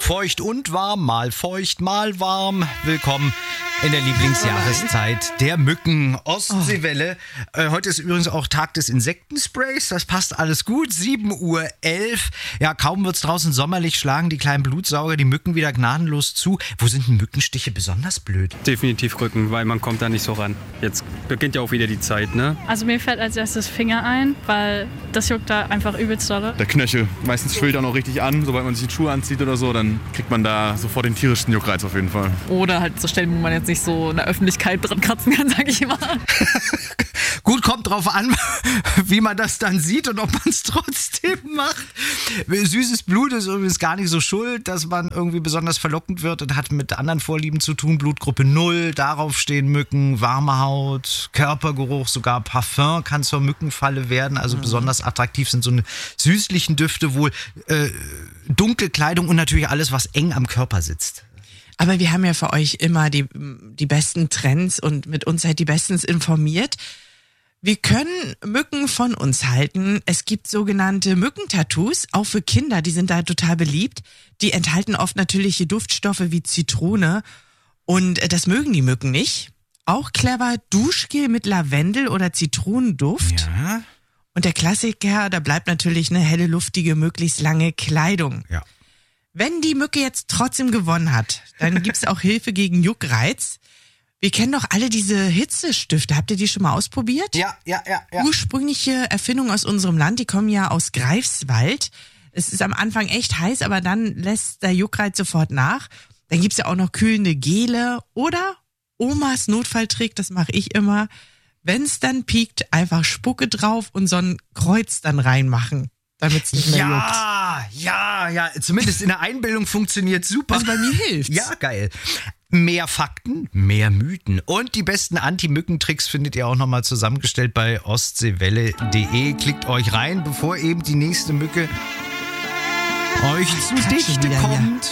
Feucht und warm, mal feucht, mal warm. Willkommen in der Lieblingsjahreszeit der Mücken. Ostseewelle. Heute ist übrigens auch Tag des Insektensprays. Das passt alles gut. 7:11 Uhr. Ja, kaum wird's draußen sommerlich, schlagen die kleinen Blutsauger die Mücken wieder gnadenlos zu. Wo sind denn Mückenstiche besonders blöd? Definitiv Rücken, weil man kommt da nicht so ran. Jetzt beginnt ja auch wieder die Zeit, ne? Also mir fällt als erstes Finger ein, weil das juckt da einfach übelst dolle. Der Knöchel. Meistens schwillt er noch richtig an. Sobald man sich die Schuhe anzieht oder so, dann kriegt man da sofort den tierischen Juckreiz auf jeden Fall. Oder halt so Stellen, wo man jetzt nicht so in der Öffentlichkeit dran kratzen kann, sag ich immer. Gut, kommt drauf an, wie man das dann sieht und ob man es trotzdem macht. Süßes Blut ist übrigens gar nicht so schuld, dass man irgendwie besonders verlockend wird und hat mit anderen Vorlieben zu tun. Blutgruppe 0, darauf stehen Mücken, warme Haut, Körpergeruch, sogar Parfum kann zur Mückenfalle werden. Also besonders attraktiv sind so eine süßlichen Düfte wohl. Dunkle Kleidung und natürlich alles, was eng am Körper sitzt. Aber wir haben ja für euch immer die besten Trends und mit uns seid ihr bestens informiert. Wir können Mücken von uns halten. Es gibt sogenannte Mückentattoos, auch für Kinder, die sind da total beliebt. Die enthalten oft natürliche Duftstoffe wie Zitrone und das mögen die Mücken nicht. Auch clever Duschgel mit Lavendel oder Zitronenduft. Ja. Und der Klassiker, da bleibt natürlich eine helle, luftige, möglichst lange Kleidung. Ja. Wenn die Mücke jetzt trotzdem gewonnen hat, dann gibt's auch Hilfe gegen Juckreiz. Wir kennen doch alle diese Hitzestifte. Habt ihr die schon mal ausprobiert? Ja. Ursprüngliche Erfindung aus unserem Land, die kommen ja aus Greifswald. Es ist am Anfang echt heiß, aber dann lässt der Juckreiz sofort nach. Dann gibt's ja auch noch kühlende Gele oder Omas Notfalltrick, das mache ich immer. Wenn's dann piekt, einfach Spucke drauf und so ein Kreuz dann reinmachen, damit's nicht mehr juckt. Ja, zumindest in der Einbildung funktioniert super. Also bei mir hilft's. Ja, geil. Mehr Fakten, mehr Mythen und die besten Anti-Mücken-Tricks findet ihr auch nochmal zusammengestellt bei ostseewelle.de. Klickt euch rein, bevor eben die nächste Mücke euch zu dicht kommt.